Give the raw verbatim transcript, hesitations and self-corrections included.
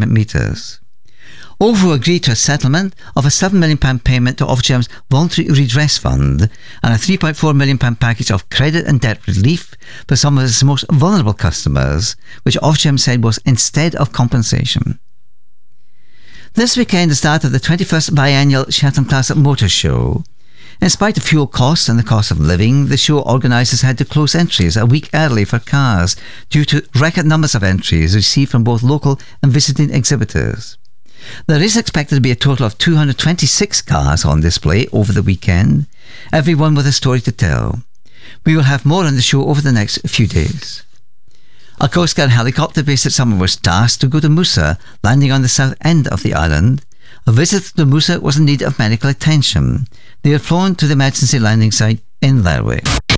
payment meters. OVO agreed to a settlement of a seven million pounds payment to Ofgem's Voluntary Redress Fund and a three point four million pounds package of credit and debt relief for some of its most vulnerable customers, which Ofgem said was instead of compensation. This weekend, the start of the twenty-first biennial Cheltenham Classic Motor Show. In spite of fuel costs and the cost of living, the show organisers had to close entries a week early for cars due to record numbers of entries received from both local and visiting exhibitors. There is expected to be a total of two hundred twenty-six cars on display over the weekend, everyone with a story to tell. We will have more on the show over the next few days. A Coast Guard helicopter based at Summer was tasked to go to Musa, landing on the south end of the island. A visit to Musa was in need of medical attention. They were flown to the emergency landing site in Lerwick.